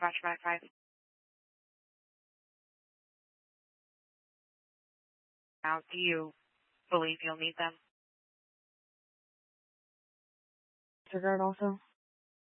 Roger, Mac 5. Now, do you believe you'll need them? Disregard also.